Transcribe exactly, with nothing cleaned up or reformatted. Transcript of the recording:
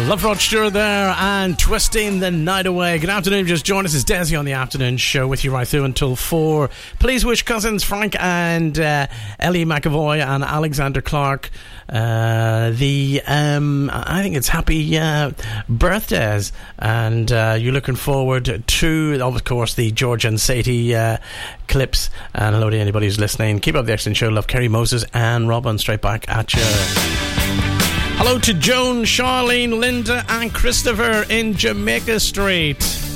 Love Rod Stewart there and Twisting the Night Away. Good afternoon, just joined us. It's Desi on the afternoon show with you right through until four. Please wish cousins Frank and uh, Ellie McAvoy and Alexander Clark uh, the um, I think it's happy uh, birthdays, and uh, you're looking forward to, of course, the George and Sadie uh, clips. And hello to anybody who's listening. Keep up the excellent show. Love Kerry Moses and Robin. Straight back at you. Hello to Joan, Charlene, Linda and Christopher in Jamaica Street.